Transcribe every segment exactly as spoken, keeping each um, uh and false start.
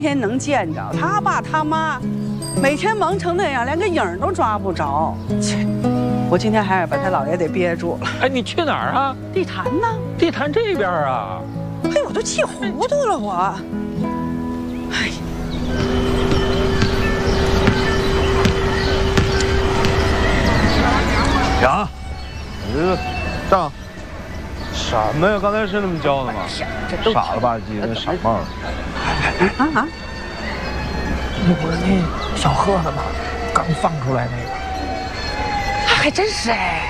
天能见着他爸他妈，每天忙成那样，连个影儿都抓不着。切！我今天还是把他姥爷得憋住了。 哎，你去哪儿啊？ 地坛呢？ 地坛这边啊。 哎，我都气糊涂了，我。哎。 杨，你这账什么呀？刚才是那么教的吗？ 这都傻了吧唧的，那傻帽。 啊啊！ 那不是那小贺子吗？刚放出来那个。 还真是哎。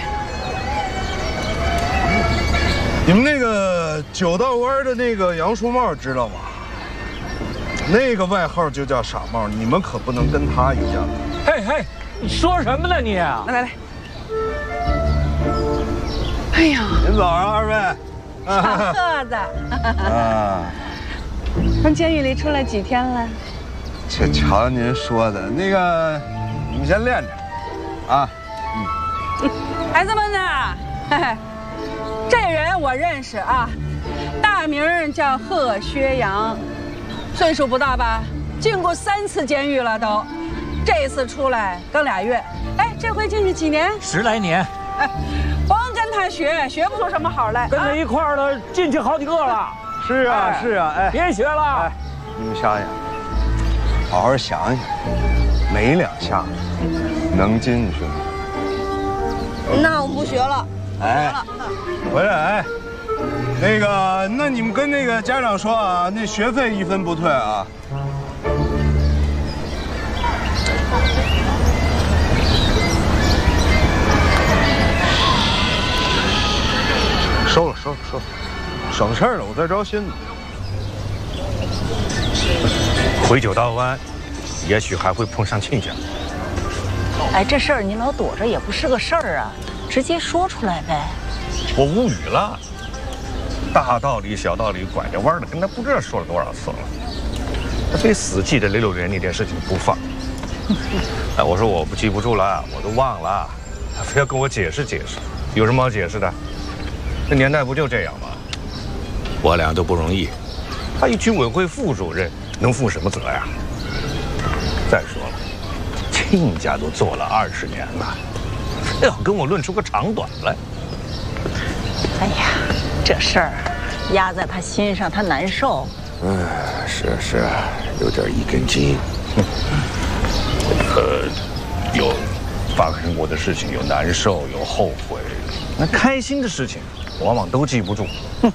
你们那个九道湾的那个杨树帽知道吗？那个外号就叫傻帽，你们可不能跟他一样。 嘿嘿，你说什么呢你？ 来来来。哎呀！ 您早上二位。 小贺子。 啊。 从监狱里出来几天了？ 这瞧您说的那个，你们先练着，啊。 嗯。孩子们呢？嘿嘿。这人我认识啊，大名叫贺薛洋，岁数不大吧？进过三次监狱了都，这次出来刚俩月。哎，这回进去几年？ 十来年。 哎，甭跟他学，学不出什么好来。 跟他一块儿的进去好几个了。 是啊，是啊，哎， 别学了。 哎，你们想想，好好想想，没两下能进去吗？ 那我们不学了。 哎，回来哎，那个，那你们跟那个家长说啊，那学费一分不退啊。收了，收了，收了，省事儿了，我再招新的。 回九道湾，也许还会碰上亲家。 哎，这事儿你老躲着也不是个事儿啊。直接说出来呗！ 我无语了，大道理小道理拐着弯的跟他不知道说了多少次了，他非死记着雷柳人那件事情不放。哎，我说我不记不住了，我都忘了，他非要跟我解释解释，有什么好解释的？这年代不就这样吗？我俩都不容易，他一居委会副主任能负什么责呀？再说了，亲家都做了二十年了。要跟我论出个长短来。 哎呀，这事儿压在他心上，他难受。 嗯，是是，有点一根筋。呃，有发生过的事情，有难受，有后悔。那开心的事情，往往都记不住。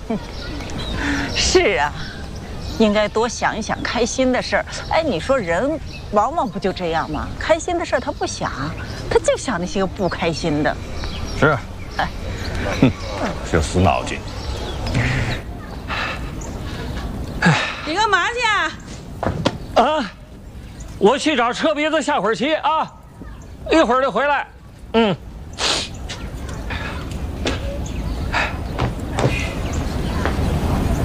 是啊，应该多想一想开心的事儿。哎，你说人往往不就这样吗？开心的事儿他不想。他就想那些个不开心的， 是，哎，哼，这死脑筋。 你干嘛去啊？ 啊，我去找车鼻子下会儿棋啊，一会儿就回来。嗯。